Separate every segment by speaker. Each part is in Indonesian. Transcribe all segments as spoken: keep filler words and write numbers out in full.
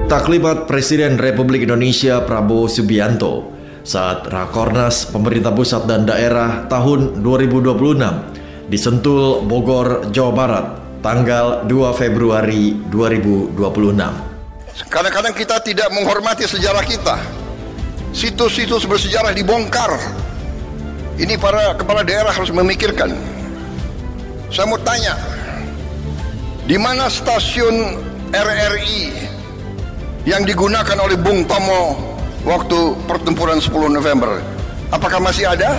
Speaker 1: Taklimat Presiden Republik Indonesia Prabowo Subianto saat Rakornas Pemerintah Pusat dan Daerah tahun dua ribu dua puluh enam di Sentul, Bogor, Jawa Barat, tanggal dua Februari dua ribu dua puluh enam.
Speaker 2: Kadang-kadang kita tidak menghormati sejarah kita. Situs-situs bersejarah dibongkar. Ini para kepala daerah harus memikirkan. Saya mau tanya, di mana stasiun R R I yang digunakan oleh Bung Tomo waktu pertempuran sepuluh November? Apakah masih ada?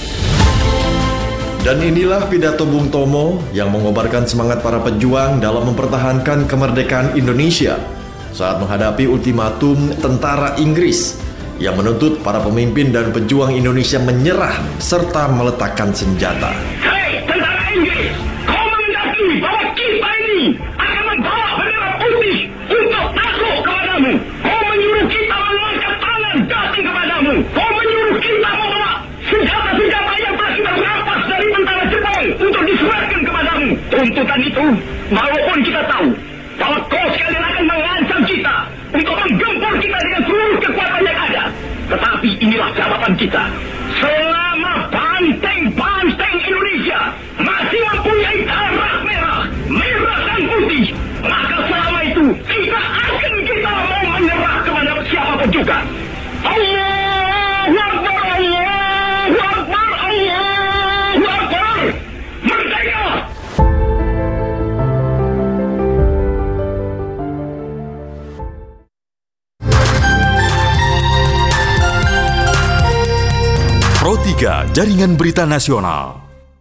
Speaker 1: Dan inilah pidato Bung Tomo yang mengobarkan semangat para pejuang dalam mempertahankan kemerdekaan Indonesia saat menghadapi ultimatum tentara Inggris yang menuntut para pemimpin dan pejuang Indonesia menyerah serta meletakkan senjata.
Speaker 3: Hei, tentara Inggris, kau mengendaki bahwa kita ini akan membawa bendera putih untuk takluk kepadamu. Kau menyuruh kita mengangkat tangan datang kepadamu. Kau menyuruh kita membawa senjata-senjata yang telah kita rampas dari tentara Jepang untuk diserahkan kepadamu. Tuntutan itu, walaupun kita tahu bahwa kau sekalian akan mengancam kita untuk menggempur kita dengan seluruh kekuatan yang ada. Tetapi inilah jawaban kita. Selama banteng-banteng Indonesia masih mempunyai darah merah, merah dan putih, maka selama itu tidak akan kita mau menyerah kepada siapapun juga. Allahu Akbar, Allahu Akbar, Allahu Akbar. Merdeka!
Speaker 4: Pro tiga, Jaringan Berita Nasional.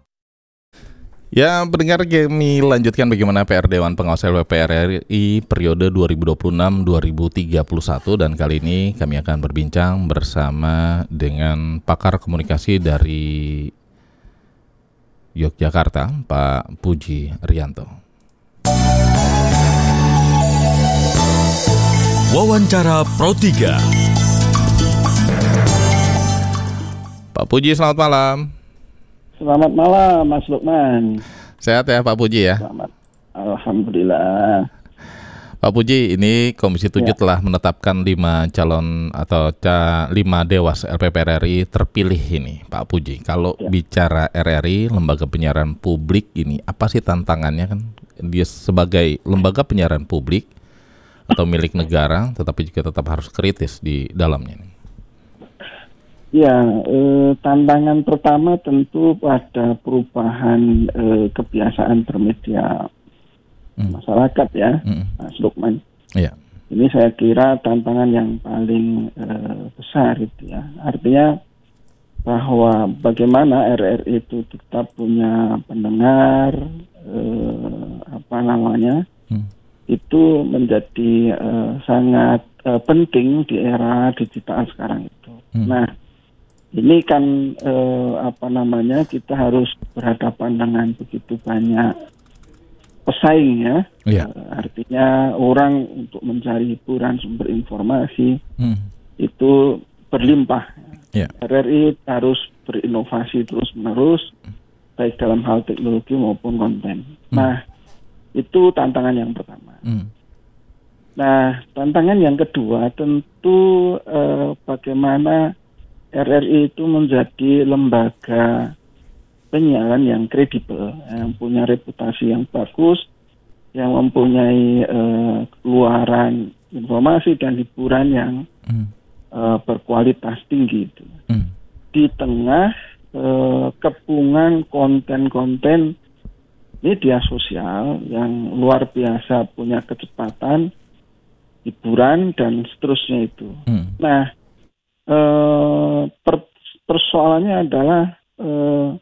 Speaker 5: Ya, pendengar, kami lanjutkan bagaimana P R Dewan Pengawas L P P R R I periode dua ribu dua puluh enam sampai dua ribu tiga puluh satu, dan kali ini kami akan berbincang bersama dengan pakar komunikasi dari Yogyakarta, Pak Puji Rianto.
Speaker 4: Wawancara Pro tiga.
Speaker 5: Pak Puji, selamat malam.
Speaker 6: Selamat malam, Mas Lukman.
Speaker 5: Sehat ya Pak Puji ya?
Speaker 6: Selamat. Alhamdulillah.
Speaker 5: Pak Puji, ini Komisi tujuh ya. telah menetapkan lima calon atau ca, lima dewas L P P R R I terpilih ini, Pak Puji. Kalau ya. bicara R R I, Lembaga Penyiaran Publik ini, apa sih tantangannya kan? Dia sebagai lembaga penyiaran publik atau milik negara, tetapi juga tetap harus kritis di dalamnya.
Speaker 6: Ya, eh, tantangan pertama tentu pada perubahan eh, kebiasaan bermedia hmm. masyarakat ya, hmm. Mas Lukman.
Speaker 5: Ya.
Speaker 6: Ini saya kira tantangan yang paling eh, besar itu ya. Artinya bahwa bagaimana R R I itu tetap punya pendengar, eh, apa namanya, hmm. itu menjadi eh, sangat eh, penting di era digital sekarang itu. Hmm. Nah, ini kan eh, apa namanya, kita harus berhadapan dengan begitu banyak pesaing ya.
Speaker 5: Yeah.
Speaker 6: Eh, artinya orang untuk mencari hiburan, sumber informasi hmm. itu berlimpah.
Speaker 5: Yeah.
Speaker 6: R R I harus berinovasi terus-menerus baik dalam hal teknologi maupun konten. Hmm. Nah, itu tantangan yang pertama. Hmm. Nah, tantangan yang kedua tentu eh, bagaimana R R I itu menjadi lembaga penyiaran yang kredibel, yang punya reputasi yang bagus, yang mempunyai uh, keluaran informasi dan hiburan yang mm. uh, berkualitas tinggi itu. Mm. Di tengah uh, kepungan konten-konten media sosial yang luar biasa punya kecepatan, hiburan dan seterusnya itu. Mm. Nah, Uh, per, persoalannya adalah uh,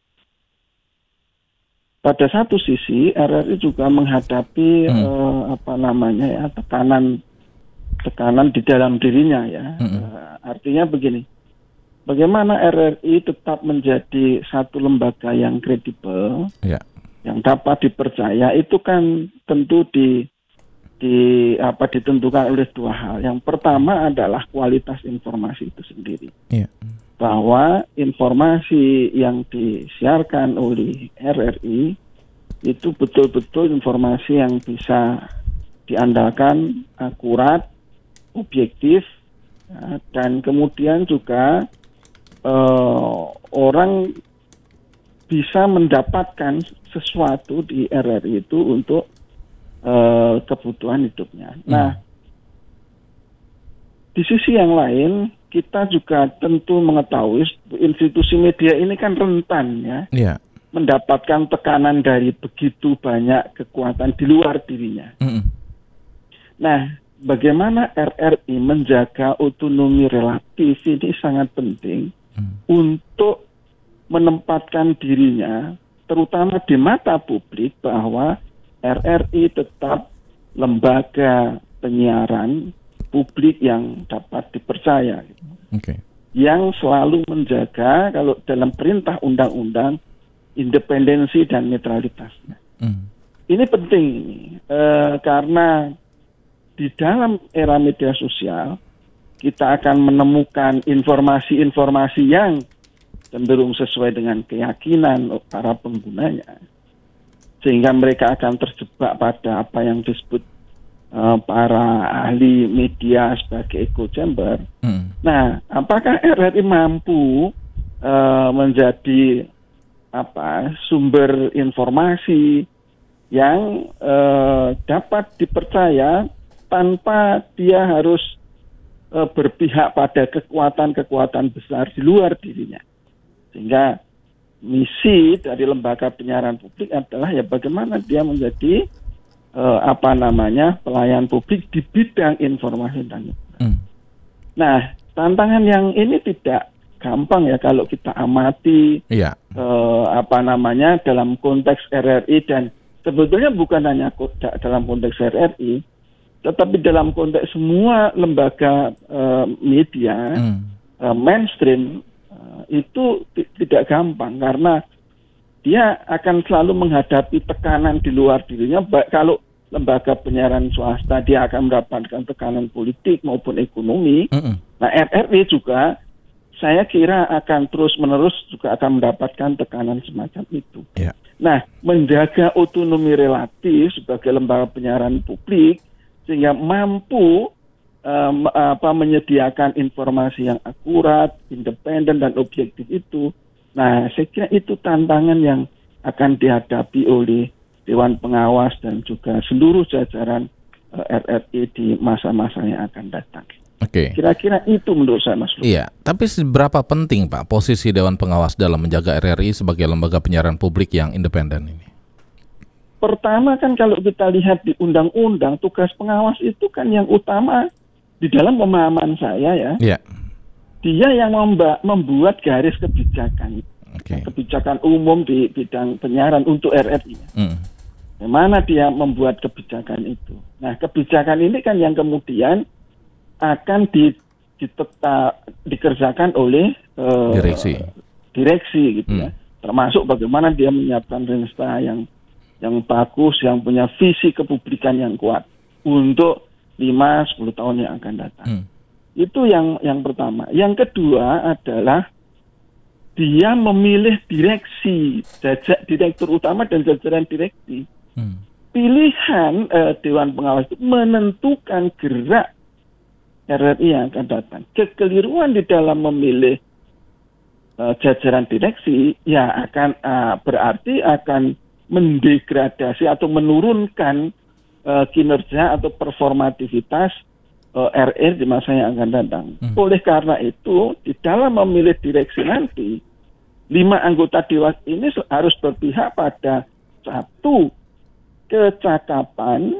Speaker 6: pada satu sisi R R I juga menghadapi hmm. uh, apa namanya ya tekanan tekanan di dalam dirinya ya. Hmm. Uh, artinya begini, bagaimana R R I tetap menjadi satu lembaga yang kredibel, yeah. yang dapat dipercaya, itu kan tentu di di apa ditentukan oleh dua hal. Yang pertama adalah kualitas informasi itu sendiri. Yeah. Bahwa informasi yang disiarkan oleh R R I itu betul-betul informasi yang bisa diandalkan, akurat, objektif, ya, dan kemudian juga uh, orang bisa mendapatkan sesuatu di R R I itu untuk uh, kebutuhan hidupnya. Hmm. Nah, di sisi yang lain kita juga tentu mengetahui institusi media ini kan rentan ya, yeah. mendapatkan tekanan dari begitu banyak kekuatan di luar dirinya. Mm-hmm. Nah, bagaimana R R I menjaga otonomi relatif ini sangat penting mm. untuk menempatkan dirinya, terutama di mata publik, bahwa R R I tetap lembaga penyiaran publik yang dapat dipercaya, okay. yang selalu menjaga, kalau dalam perintah undang-undang, independensi dan netralitasnya. Mm. Ini penting ini, e, karena di dalam era media sosial kita akan menemukan informasi-informasi yang cenderung sesuai dengan keyakinan para penggunanya, sehingga mereka akan terjebak pada apa yang disebut Uh, para ahli media sebagai echo chamber. Hmm. Nah, apakah R R I mampu uh, menjadi apa sumber informasi yang uh, dapat dipercaya tanpa dia harus uh, berpihak pada kekuatan-kekuatan besar di luar dirinya? Sehingga misi dari lembaga penyiaran publik adalah ya bagaimana dia menjadi Uh, apa namanya pelayan publik di bidang informasi dan hmm. Nah, tantangan yang ini tidak gampang ya kalau kita amati yeah. uh, apa namanya dalam konteks R R I, dan sebetulnya bukan hanya dalam konteks R R I, tetapi dalam konteks semua lembaga uh, media hmm. uh, mainstream uh, itu t- tidak gampang, karena dia akan selalu menghadapi tekanan di luar dirinya. Baik kalau lembaga penyiaran swasta, dia akan mendapatkan tekanan politik maupun ekonomi. Mm-hmm. Nah, R R I juga saya kira akan terus-menerus juga akan mendapatkan tekanan semacam itu. Yeah. Nah, menjaga otonomi relatif sebagai lembaga penyiaran publik sehingga mampu um, apa menyediakan informasi yang akurat, independen dan objektif itu. Nah, saya kira itu tantangan yang akan dihadapi oleh Dewan Pengawas dan juga seluruh jajaran uh, R R I di masa-masa yang akan datang. Oke. Okay. Kira-kira itu menurut saya, Mas Luk.
Speaker 5: Iya, tapi seberapa penting Pak posisi Dewan Pengawas dalam menjaga R R I sebagai lembaga penyiaran publik yang independen ini?
Speaker 6: Pertama kan kalau kita lihat di undang-undang, tugas pengawas itu kan yang utama di dalam pemahaman saya ya. Iya. Dia yang memba- membuat garis kebijakan. Okay. Kebijakan umum di bidang penyiaran untuk R R I. Mm. Bagaimana dia membuat kebijakan itu? Nah, kebijakan ini kan yang kemudian akan di, ditetap, dikerjakan oleh uh, direksi, direksi gitu hmm. ya. Termasuk bagaimana dia menyiapkan rensta yang yang bagus, yang punya visi kepublikan yang kuat untuk lima sampai sepuluh tahun yang akan datang. Hmm. Itu yang yang pertama. Yang kedua adalah dia memilih direksi, jajak direktur utama dan jajaran direksi. Hmm. Pilihan uh, Dewan Pengawas itu menentukan gerak R R I yang akan datang. Kekeliruan di dalam memilih uh, jajaran direksi ya akan uh, berarti akan mendegradasi atau menurunkan uh, kinerja atau performativitas uh, R R I di masa yang akan datang. Hmm. Oleh karena itu, di dalam memilih direksi nanti, lima anggota dewan ini harus berpihak pada satu, kecakapan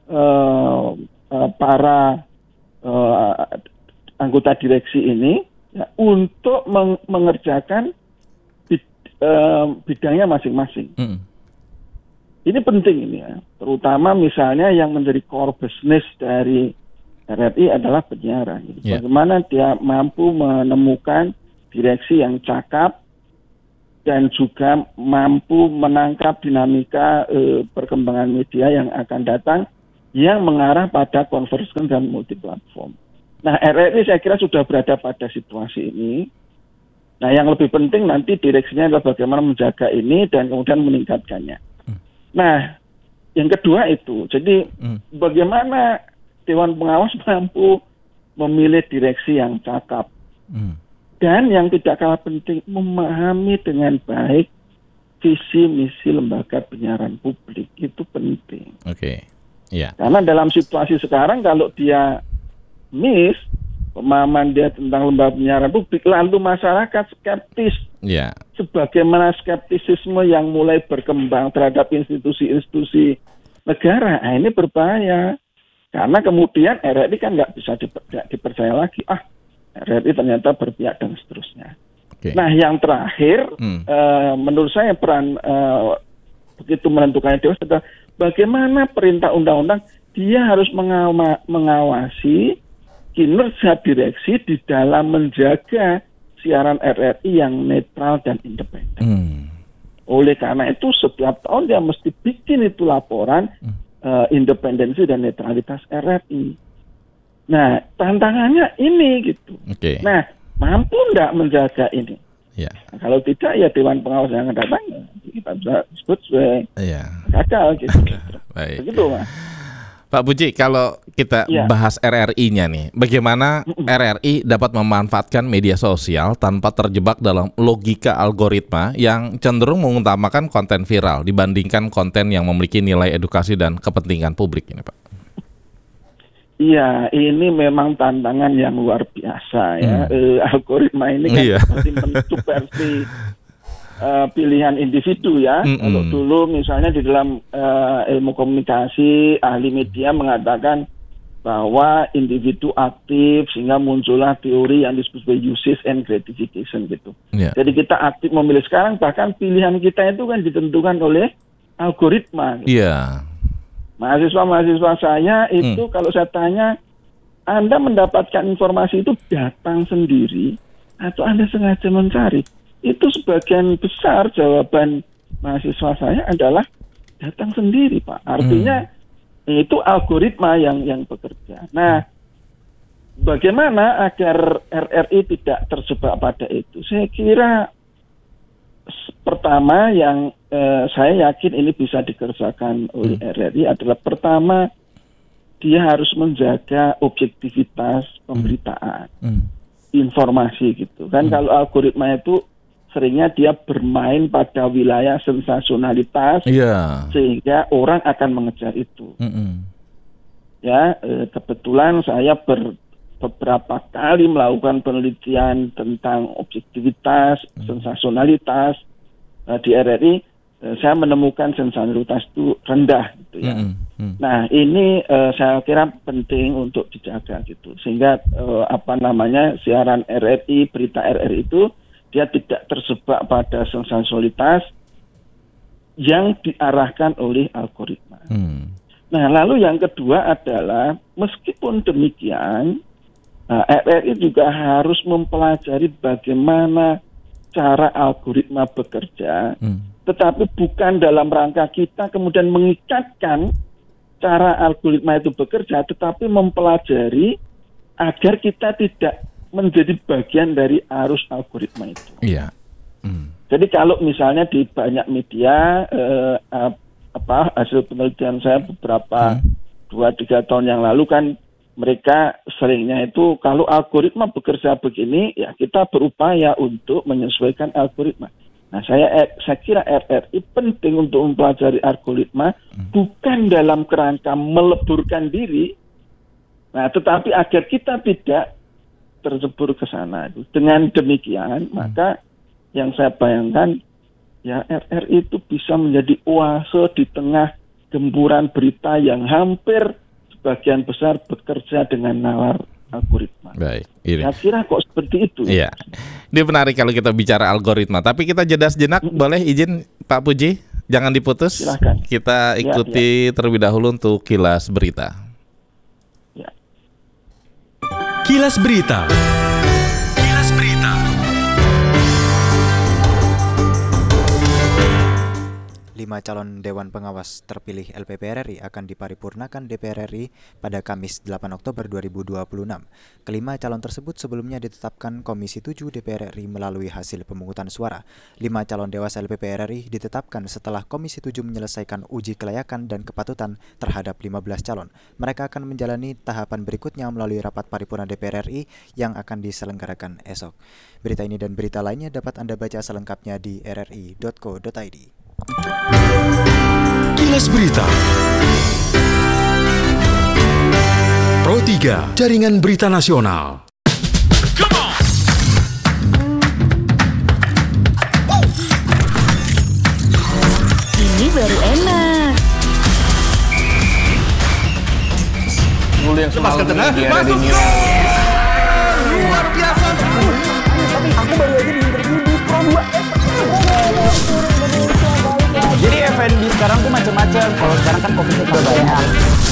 Speaker 6: uh, uh, para uh, anggota direksi ini ya, untuk meng- mengerjakan bid, uh, bidangnya masing-masing. Mm. Ini penting ini ya, terutama misalnya yang menjadi core business dari R R I adalah penyiaran. Yeah. Bagaimana dia mampu menemukan direksi yang cakap dan juga mampu menangkap dinamika e, perkembangan media yang akan datang yang mengarah pada convergence dan multi platform. Nah, R R I saya kira sudah berada pada situasi ini. Nah, yang lebih penting nanti direksinya adalah bagaimana menjaga ini dan kemudian meningkatkannya. Hmm. Nah, yang kedua itu, jadi hmm. bagaimana Dewan Pengawas mampu memilih direksi yang cakap. Hmm. Dan yang tidak kalah penting, memahami dengan baik visi misi lembaga penyiaran publik. Itu penting.
Speaker 5: Oke. Okay. Yeah.
Speaker 6: Karena dalam situasi sekarang kalau dia miss pemahaman dia tentang lembaga penyiaran publik, lalu masyarakat skeptis.
Speaker 5: Yeah.
Speaker 6: Sebagaimana skeptisisme yang mulai berkembang terhadap institusi-institusi negara, nah ini berbahaya. Karena kemudian R R I kan nggak bisa diper, dipercaya lagi. Ah, R R I ternyata berpihak dan seterusnya. Okay. Nah, yang terakhir, hmm. uh, menurut saya peran uh, begitu menentukan dewas adalah bagaimana perintah undang-undang dia harus mengawa- mengawasi kinerja direksi di dalam menjaga siaran R R I yang netral dan independen. Hmm. Oleh karena itu setiap tahun dia mesti bikin itu laporan hmm. uh, independensi dan netralitas R R I. Nah, tantangannya ini gitu. Okay. Nah, mampu nggak menjaga ini? Yeah. Nah, kalau tidak ya Dewan Pengawas yang akan datang kita bisa sebut sebagai yeah. gagal gitu.
Speaker 5: Baik.
Speaker 6: Begitu, Mas.
Speaker 5: Pak Puji, kalau kita yeah. bahas R R I-nya nih, bagaimana R R I dapat memanfaatkan media sosial tanpa terjebak dalam logika algoritma yang cenderung mengutamakan konten viral dibandingkan konten yang memiliki nilai edukasi dan kepentingan publik ini, Pak?
Speaker 6: Iya, ini memang tantangan yang luar biasa ya. Hmm. E, algoritma ini kan yeah. seperti mensubversi uh, pilihan individu ya. Mm-mm. Kalau dulu misalnya di dalam uh, ilmu komunikasi, ahli media mengatakan bahwa individu aktif sehingga muncullah teori yang disebut sebagai uses and gratification gitu. Yeah. Jadi kita aktif memilih sekarang, bahkan pilihan kita itu kan ditentukan oleh algoritma. Gitu.
Speaker 5: Yeah.
Speaker 6: Mahasiswa-mahasiswa saya itu hmm. kalau saya tanya, Anda mendapatkan informasi itu datang sendiri atau Anda sengaja mencari? Itu sebagian besar jawaban mahasiswa saya adalah datang sendiri, Pak. Artinya hmm. itu algoritma yang yang bekerja. Nah, bagaimana agar R R I tidak terjebak pada itu? Saya kira pertama yang eh, saya yakin ini bisa dikerjakan oleh hmm. R R I adalah pertama dia harus menjaga objektivitas pemberitaan hmm. informasi gitu kan. Hmm. Kalau algoritma itu seringnya dia bermain pada wilayah sensasionalitas yeah. sehingga orang akan mengejar itu. Hmm. Ya eh, kebetulan saya ber beberapa kali melakukan penelitian tentang objektivitas, hmm. sensasionalitas uh, di R R I, uh, saya menemukan sensasionalitas itu rendah, gitu ya. Hmm. Hmm. Nah ini uh, saya kira penting untuk dijaga, gitu, sehingga uh, apa namanya siaran R R I, berita R R I itu dia tidak terjebak pada sensasionalitas yang diarahkan oleh algoritma. Hmm. Nah lalu yang kedua adalah meskipun demikian, Nah, R R I juga harus mempelajari bagaimana cara algoritma bekerja, hmm. tetapi bukan dalam rangka kita kemudian mengikatkan cara algoritma itu bekerja, tetapi mempelajari agar kita tidak menjadi bagian dari arus algoritma itu.
Speaker 5: Iya. Hmm.
Speaker 6: Jadi kalau misalnya di banyak media, eh, apa hasil penelitian saya beberapa dua tiga tahun yang lalu kan, mereka seringnya itu kalau algoritma bekerja begini, ya kita berupaya untuk menyesuaikan algoritma. Nah, saya saya kira R R I penting untuk mempelajari algoritma hmm. bukan dalam kerangka meleburkan diri, nah, tetapi agar kita tidak tercebur ke sana. Dengan demikian, hmm. maka yang saya bayangkan, ya R R I itu bisa menjadi oase di tengah gempuran berita yang hampir bagian besar bekerja dengan nalar algoritma.
Speaker 5: Baik, ini.
Speaker 6: Saya kira kok seperti itu.
Speaker 5: Iya, ini menarik kalau kita bicara algoritma. Tapi kita jeda sejenak, mm-hmm. boleh izin Pak Puji? Jangan diputus.
Speaker 6: Silahkan.
Speaker 5: Kita ikuti ya, ya. terlebih dahulu untuk Kilas Berita.
Speaker 6: Ya.
Speaker 4: Kilas Berita. Kilas Berita.
Speaker 7: lima calon Dewan Pengawas terpilih L P P R R I akan diparipurnakan D P R R I pada Kamis delapan Oktober dua ribu dua puluh enam. Kelima calon tersebut sebelumnya ditetapkan Komisi tujuh D P R R I melalui hasil pemungutan suara. Lima calon dewas L P P R R I ditetapkan setelah Komisi tujuh menyelesaikan uji kelayakan dan kepatutan terhadap lima belas calon. Mereka akan menjalani tahapan berikutnya melalui rapat paripurna D P R R I yang akan diselenggarakan esok. Berita ini dan berita lainnya dapat Anda baca selengkapnya di r r i dot co dot i d.
Speaker 4: Kilas Berita Pro tiga, Jaringan Berita Nasional.
Speaker 8: Ini baru enak.
Speaker 9: Dulu yang semalam di R R I News.
Speaker 10: Luar biasa. Aku baru aja di-interview di Pro dua.
Speaker 9: Jadi F and B sekarang tuh macam-macam. Kalau sekarang kan Coffee Shop banyak.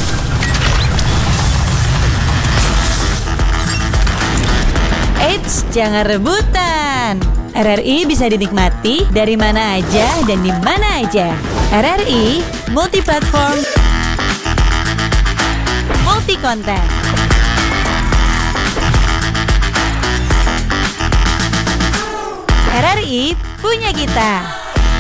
Speaker 8: Eits, jangan rebutan. R R I bisa dinikmati dari mana aja dan di mana aja. R R I multi platform, multi konten. R R I punya kita.